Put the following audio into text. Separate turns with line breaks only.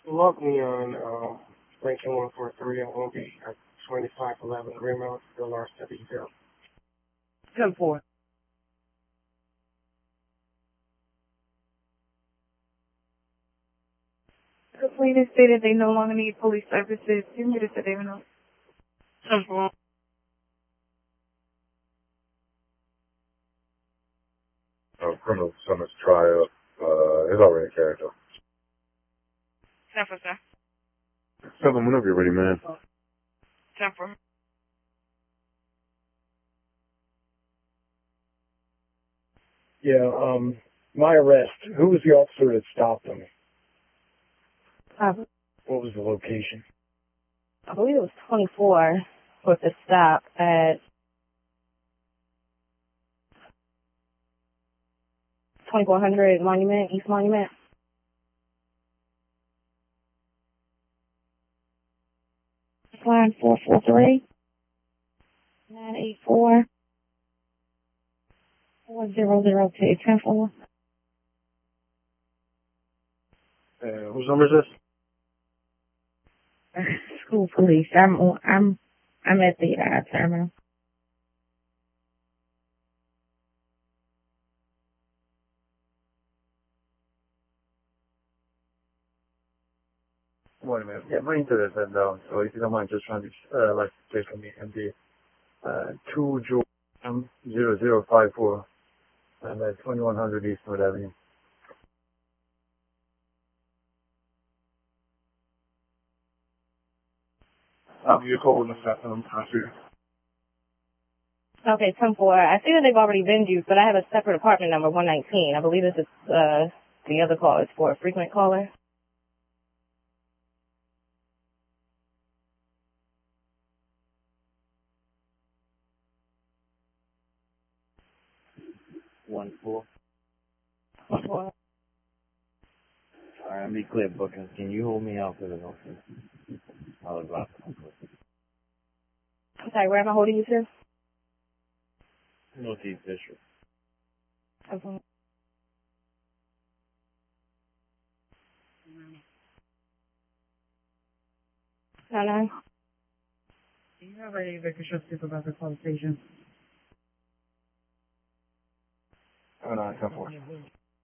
Log me on Rankin 143. I won't be at 2511 Greenmount, the last W0.
10-4.
The plaintiff stated they no longer need police services. You made it to David Note.
10-4.
Criminal summons trial is already carried out.
10-4, sir.
7, whenever you're ready, man.
10-4.
Yeah, my arrest. Who was the officer that stopped him? What was the location?
I believe it was 24 with the stop at 2400 Monument, East Monument. Line 443 984 4002 10-4.
Whose number is this?
School police. I'm at the terminal.
Wait a minute. Yeah, my internet went down, so if you don't mind just trying to like take for me MD 2 0054 and 2100 East North Avenue.
You called us at transfer.
Okay, 10-4. I see that they've already been used, but I have a separate apartment number, 119. I believe this is the other call is for a frequent caller.
One four.
4.
Alright, let me clear bookings. Can you hold me out for the office? I'll drop it.
I'm sorry, where am I holding you to?
Northeast District.
Okay. Nine.
Do you have a vacation supervisor qualification?
Oh, no, 10-4.